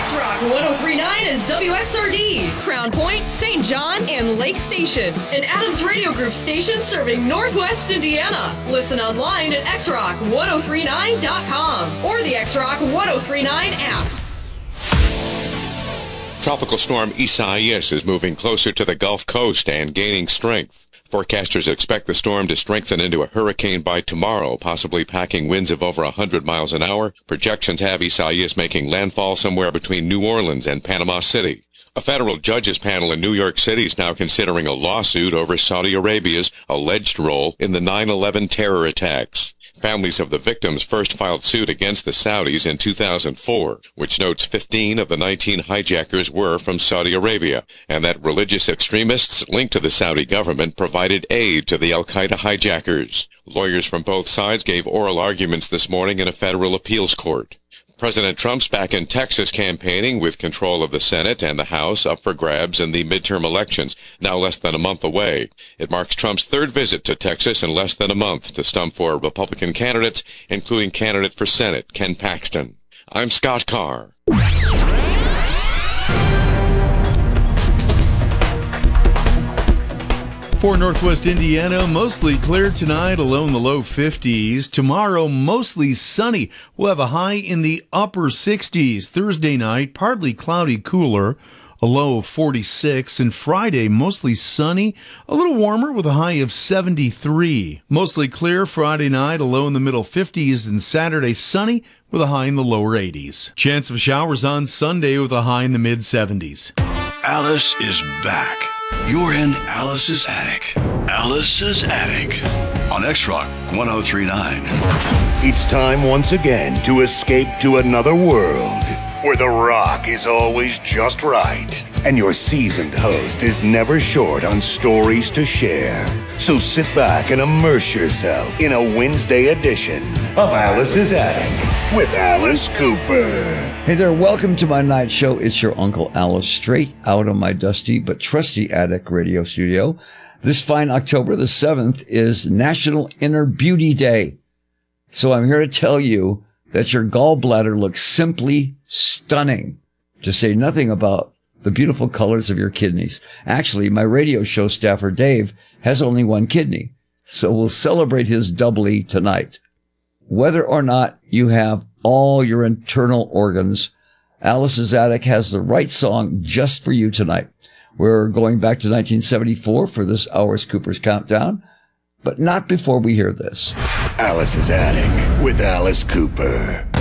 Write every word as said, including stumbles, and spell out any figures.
X-Rock one oh three point nine is W X R D, Crown Point, Saint John, and Lake Station. An Adams Radio Group station serving Northwest Indiana. Listen online at X Rock ten thirty-nine dot com or the X Rock ten thirty-nine app. Tropical storm Isaias is moving closer to the Gulf Coast and gaining strength. Forecasters expect the storm to strengthen into a hurricane by tomorrow, possibly packing winds of over one hundred miles an hour. Projections have Isaias making landfall somewhere between New Orleans and Panama City. A federal judges panel in New York City is now considering a lawsuit over Saudi Arabia's alleged role in the nine eleven terror attacks. Families of the victims first filed suit against the Saudis in two thousand four, which notes fifteen of the nineteen hijackers were from Saudi Arabia, and that religious extremists linked to the Saudi government provided aid to the al-Qaeda hijackers. Lawyers from both sides gave oral arguments this morning in a federal appeals court. President Trump's back in Texas campaigning with control of the Senate and the House up for grabs in the midterm elections, now less than a month away. It marks Trump's third visit to Texas in less than a month to stump for Republican candidates, including candidate for Senate Ken Paxton. I'm Scott Carr. For Northwest Indiana, mostly clear tonight, a low in the low fifties. Tomorrow, mostly sunny. We'll have a high in the upper sixties. Thursday night, partly cloudy, cooler, a low of forty-six. And Friday, mostly sunny, a little warmer with a high of seventy-three. Mostly clear Friday night, a low in the middle fifties. And Saturday, sunny with a high in the lower eighties. Chance of showers on Sunday with a high in the mid seventies. Alice is back. You're in Alice's Attic. Alice's Attic on X-Rock ten thirty-nine. It's time once again to escape to another world where the rock is always just right and your seasoned host is never short on stories to share. So sit back and immerse yourself in a Wednesday edition of Alice's Attic with Alice Cooper. Hey there, welcome to my night show. It's your Uncle Alice, straight out of my dusty but trusty attic radio studio. This fine October the seventh is National Inner Beauty Day. So I'm here to tell you that your gallbladder looks simply stunning, to say nothing about the beautiful colors of your kidneys. Actually, my radio show staffer, Dave, has only one kidney, so we'll celebrate his doubly tonight. Whether or not you have all your internal organs, Alice's Attic has the right song just for you tonight. We're going back to nineteen seventy-four for this hour's Cooper's Countdown, but not before we hear this. Alice's Attic with Alice Cooper.